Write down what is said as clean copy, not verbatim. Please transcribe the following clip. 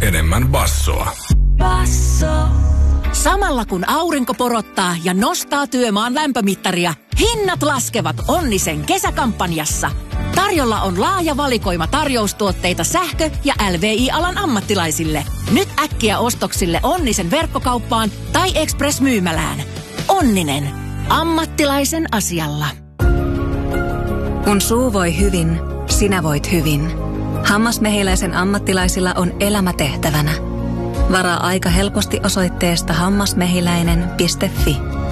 enemmän bassoa. Basso. Samalla kun aurinko porottaa ja nostaa työmaan lämpömittaria, hinnat laskevat Onnisen kesäkampanjassa. Tarjolla on laaja valikoima tarjoustuotteita sähkö- ja LVI-alan ammattilaisille. Nyt äkkiä ostoksille Onnisen verkkokauppaan tai Express-myymälään. Onninen. Ammattilaisen asialla. Kun suu voi hyvin, sinä voit hyvin. Hammasmehiläisen ammattilaisilla on elämä tehtävänä. Varaa aika helposti osoitteesta hammasmehiläinen.fi.